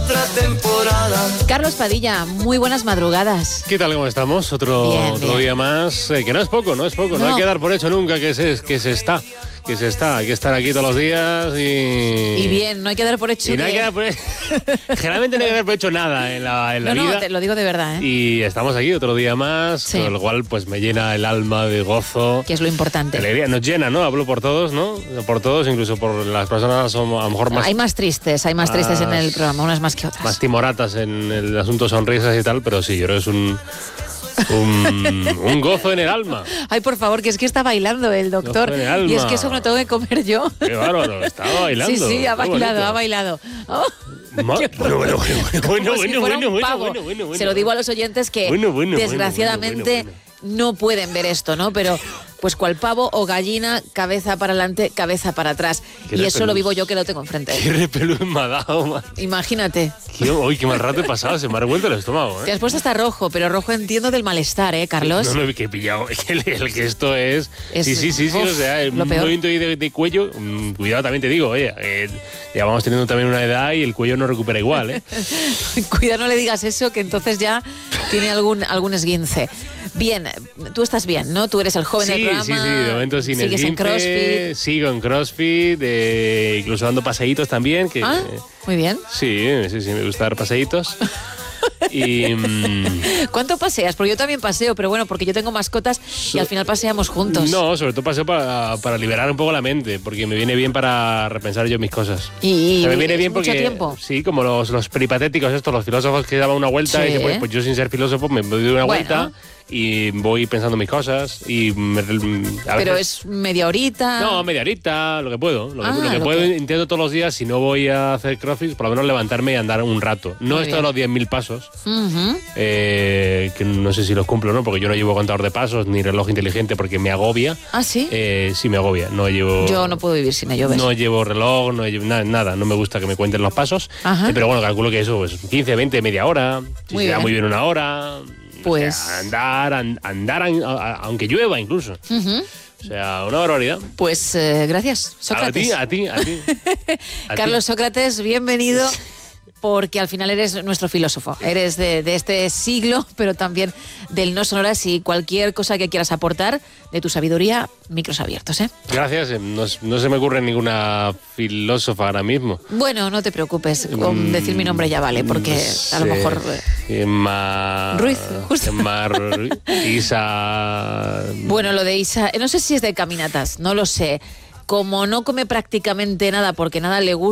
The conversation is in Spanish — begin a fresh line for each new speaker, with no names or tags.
otra temporada.
Carlos Padilla, muy buenas madrugadas.
¿Qué tal? ¿Cómo estamos? Otro día más. Que no es poco. No hay que dar por hecho nunca que se está. Hay que estar aquí todos los días y
bien, no hay que dar por hecho.
Generalmente no hay que dar por hecho nada en la vida.
No, te lo digo de verdad, ¿eh?
Y estamos aquí otro día más,
sí.
Con lo cual pues me llena el alma de gozo.
Que es lo importante.
Alegría, nos llena, ¿no? Hablo por todos, ¿no? Por todos, incluso por las personas a lo mejor más...
Hay más tristes en el programa, unas más que otras.
Más timoratas en el asunto sonrisas y tal, pero sí, yo creo que es un gozo en el alma.
Ay, por favor, que es que está bailando el doctor. Y es que eso me lo tengo que comer yo.
Qué bárbaro, estaba bailando.
Sí, ha bailado. Oh,
bueno.
Se lo digo a los oyentes que desgraciadamente no pueden ver esto, ¿no? Pero pues cual pavo o gallina, cabeza para adelante, cabeza para atrás. Y eso lo vivo yo que lo tengo enfrente.
Qué repelús me ha dado, man.
Imagínate.
Qué mal rato he pasado, se me ha revuelto el estómago, ¿eh?
Te has puesto hasta rojo, pero rojo entiendo del malestar, ¿eh, Carlos?
No, que he pillado. El que esto es... Sí, o sea, un
peor.
movimiento de cuello, cuidado también te digo, oye, ya vamos teniendo también una edad y el cuello no recupera igual, ¿eh?
Cuidado, no le digas eso, que entonces ya tiene algún esguince. Bien, tú estás bien, ¿no? Tú eres el joven del programa.
Sí, de momento sin
¿Sigues
esguince,
en CrossFit?
Sigo en CrossFit, incluso dando paseitos también.
Muy bien.
Sí, me gusta dar paseitos. Y,
¿cuánto paseas? Porque yo también paseo, pero bueno, porque yo tengo mascotas y al final paseamos juntos.
No, sobre todo paseo para liberar un poco la mente, porque me viene bien para repensar yo mis cosas.
Y
me viene bien
mucho
porque
tiempo.
Sí, como los peripatéticos estos, los filósofos que daban una vuelta y dicen, pues yo sin ser filósofo me doy una vuelta y voy pensando mis cosas
pero es media horita.
No, media horita, lo que puedo. Lo que puedo intento todos los días, si no voy a hacer CrossFit, por lo menos levantarme y andar un rato. No esto de los 10.000 pasos, que no sé si los cumplo o no, porque yo no llevo contador de pasos ni reloj inteligente porque me agobia.
¿Ah, sí?
Sí, me agobia.
Yo no puedo vivir sin ello, ¿ves?
No llevo reloj, no llevo nada. No me gusta que me cuenten los pasos. Pero bueno, calculo que eso, pues 15, 20, media hora. Si se da muy bien una hora...
Pues...
O sea, andar aunque llueva incluso. O sea, una barbaridad.
Pues gracias, Sócrates.
A ti.
Carlos Sócrates, bienvenido, porque al final eres nuestro filósofo. Eres de este siglo, pero también del No Sonoras, y cualquier cosa que quieras aportar de tu sabiduría, micros abiertos, ¿eh?
Gracias. No se me ocurre ninguna filósofa ahora mismo.
Bueno, no te preocupes, con decir mi nombre ya vale, porque a lo mejor... Ruiz, justo.
Isa...
Bueno, lo de Isa, no sé si es de caminatas, no lo sé. Como no come prácticamente nada porque nada le gusta,